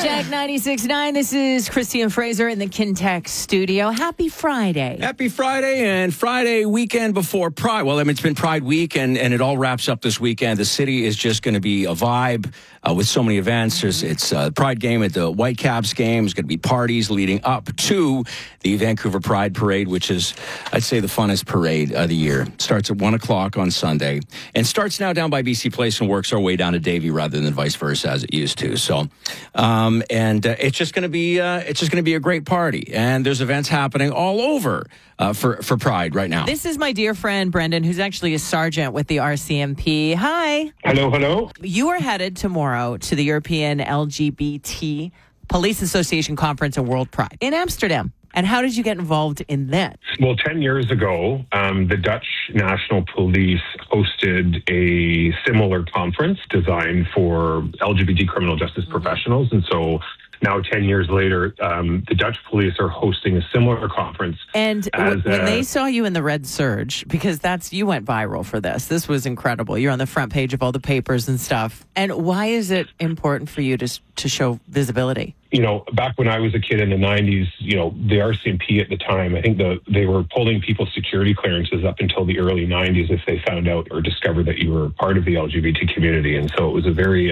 Jack 96.9. This is Christy and Fraser in the Kintex studio. Happy Friday. Happy Friday and Friday weekend before Pride. Well, I mean, it's been Pride week and it all wraps up this weekend. The city is just going to be a vibe with so many events. It's Pride game at the Whitecaps game. There's going to be parties leading up to the Vancouver Pride Parade, which is, I'd say, the funnest parade of the year. Starts at 1 o'clock on Sunday and starts now down by BC Place and works our way down to Davie rather than vice versa as it used to. So, it's just going to be a great party. And there's events happening all over for Pride right now. This is my dear friend Brendan, who's actually a sergeant with the RCMP. Hi. Hello. You are headed tomorrow to the European LGBT Police Association Conference and World Pride in Amsterdam. And how did you get involved in that? Well, 10 years ago, the Dutch National Police hosted a similar conference designed for LGBT criminal justice professionals. And so now, 10 years later, the Dutch police are hosting a similar conference. And when they saw you in the Red Surge, because you went viral for this. This was incredible. You're on the front page of all the papers and stuff. And why is it important for you to show visibility? You know, back when I was a kid in the 90s, you know, the RCMP at the time, I think they were pulling people's security clearances up until the early 90s if they found out or discovered that you were part of the LGBT community. And so it was a very,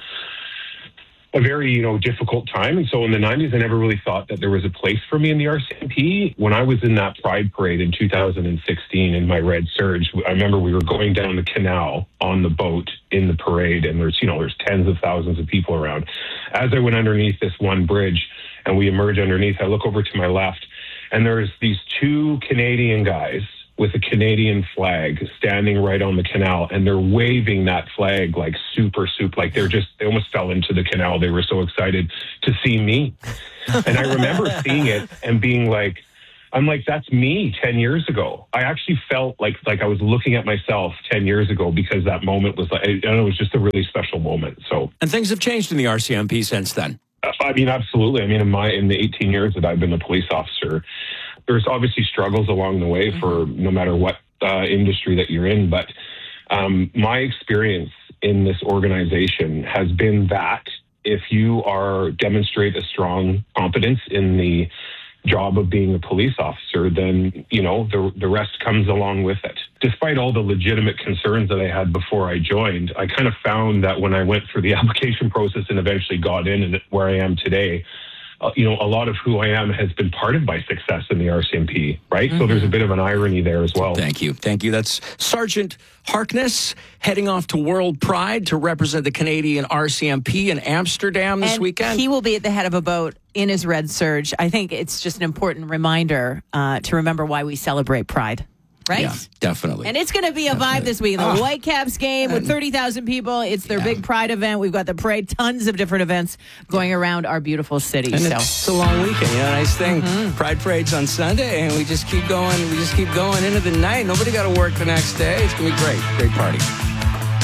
difficult time. And so in the 90s, I never really thought that there was a place for me in the RCMP. When I was in that Pride Parade in 2016 in my Red Surge, I remember we were going down the canal on the boat in the parade, and there's tens of thousands of people around. As I went underneath this one bridge and we emerge underneath, I look over to my left, and there's these two Canadian guys with a Canadian flag standing right on the canal, and they're waving that flag like super, like they almost fell into the canal. They were so excited to see me. And I remember seeing it and being like, that's me 10 years ago. I actually felt like I was looking at myself 10 years ago because that moment was it was just a really special moment. So, and things have changed in the RCMP since then. I mean, absolutely. I mean, in the 18 years that I've been a police officer, there's obviously struggles along the way for no matter what industry that you're in. But my experience in this organization has been that if you demonstrate a strong competence in the job of being a police officer, then, the rest comes along with it. Despite all the legitimate concerns that I had before I joined, I kind of found that when I went through the application process and eventually got in and where I am today, a lot of who I am has been part of my success in the RCMP, right? So there's a bit of an irony there as well. Thank you. That's Sergeant Harkness heading off to World Pride to represent the Canadian RCMP in Amsterdam this weekend. He will be at the head of a boat in his Red Surge. I think it's just an important reminder to remember why we celebrate Pride. Right? Yeah, definitely. And it's going to be a vibe this week. The Whitecaps game with 30,000 people. It's their big Pride event. We've got the parade, tons of different events going around our beautiful city. And it's a long weekend. Nice thing. Pride parade's on Sunday, and we just keep going. We just keep going into the night. Nobody got to work the next day. It's going to be great. Great party.